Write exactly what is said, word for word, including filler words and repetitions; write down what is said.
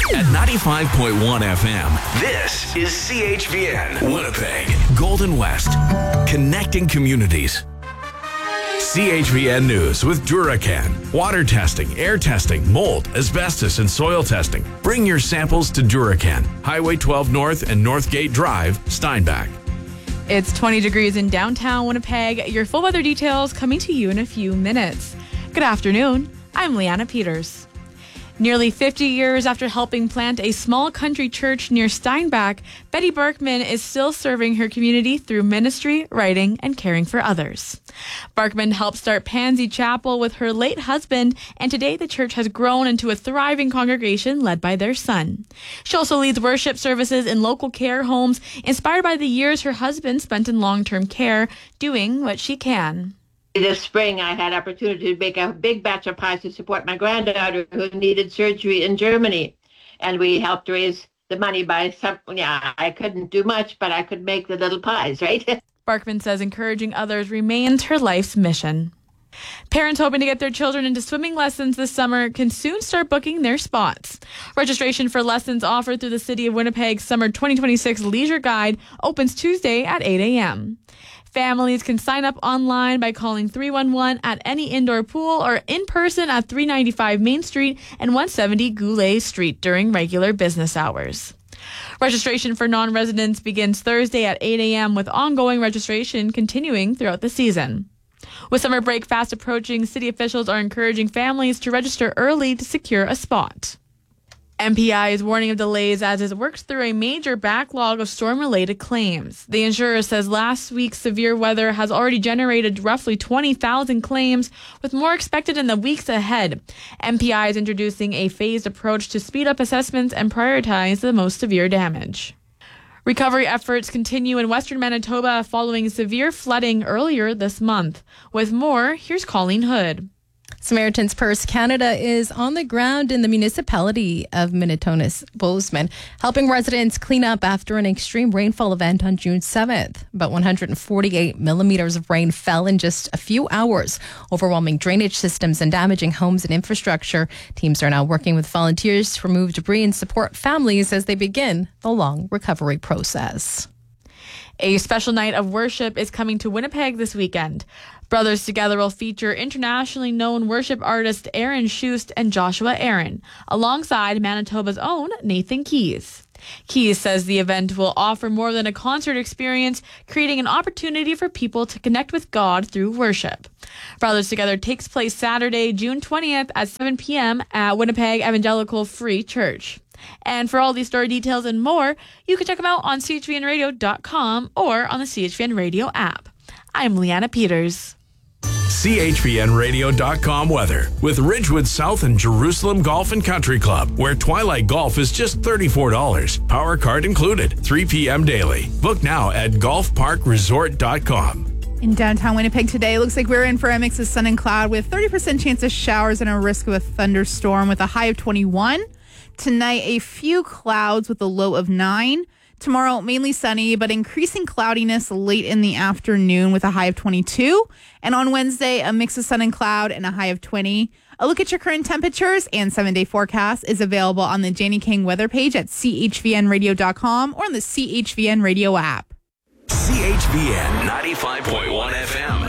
At ninety-five point one F M, this is C H V N, Winnipeg, Golden West, connecting communities. C H V N News with Duracan. Water testing, air testing, mold, asbestos, and soil testing. Bring your samples to Duracan. Highway twelve North and Northgate Drive, Steinbach. It's twenty degrees in downtown Winnipeg. Your full weather details coming to you in a few minutes. Good afternoon. I'm Leanna Peters. Nearly fifty years after helping plant a small country church near Steinbach, Betty Barkman is still serving her community through ministry, writing, and caring for others. Barkman helped start Pansy Chapel with her late husband, and today the church has grown into a thriving congregation led by their son. She also leads worship services in local care homes, inspired by the years her husband spent in long-term care, doing what she can. This spring, I had opportunity to make a big batch of pies to support my granddaughter who needed surgery in Germany. And we helped raise the money by some, yeah, I couldn't do much, but I could make the little pies, right? Barkman says encouraging others remains her life's mission. Parents hoping to get their children into swimming lessons this summer can soon start booking their spots. Registration for lessons offered through the City of Winnipeg's Summer twenty twenty-six Leisure Guide opens Tuesday at eight a.m. Families can sign up online by calling three one one at any indoor pool or in person at three ninety-five Main Street and one seventy Goulet Street during regular business hours. Registration for non-residents begins Thursday at eight a.m. with ongoing registration continuing throughout the season. With summer break fast approaching, city officials are encouraging families to register early to secure a spot. M P I is warning of delays as it works through a major backlog of storm-related claims. The insurer says last week's severe weather has already generated roughly twenty thousand claims, with more expected in the weeks ahead. M P I is introducing a phased approach to speed up assessments and prioritize the most severe damage. Recovery efforts continue in western Manitoba following severe flooding earlier this month. With more, here's Colleen Hood. Samaritan's Purse Canada is on the ground in the municipality of Minnetonka-Bozeman, helping residents clean up after an extreme rainfall event on June seventh. About one hundred forty-eight millimeters of rain fell in just a few hours, overwhelming drainage systems and damaging homes and infrastructure. Teams are now working with volunteers to remove debris and support families as they begin the long recovery process. A special night of worship is coming to Winnipeg this weekend. Brothers Together will feature internationally known worship artists Aaron Schust and Joshua Aaron, alongside Manitoba's own Nathan Keys. Keys says the event will offer more than a concert experience, creating an opportunity for people to connect with God through worship. Brothers Together takes place Saturday, June twentieth at seven p.m. at Winnipeg Evangelical Free Church. And for all these story details and more, you can check them out on C H V N radio dot com or on the C H V N Radio app. I'm Leanna Peters. C H V N radio dot com weather with Ridgewood South and Jerusalem Golf and Country Club, where Twilight Golf is just thirty-four dollars. Power card included, three p.m. daily. Book now at golf park resort dot com. In downtown Winnipeg today, it looks like we're in for a mix of sun and cloud with thirty percent chance of showers and a risk of a thunderstorm with a high of twenty-one. Tonight, a few clouds with a low of nine. Tomorrow, mainly sunny, but increasing cloudiness late in the afternoon with a high of twenty-two. And on Wednesday, a mix of sun and cloud and a high of twenty. A look at your current temperatures and seven-day forecast is available on the Janie King weather page at C H V N radio dot com or on the C H V N Radio app. C H V N ninety-five point one F M.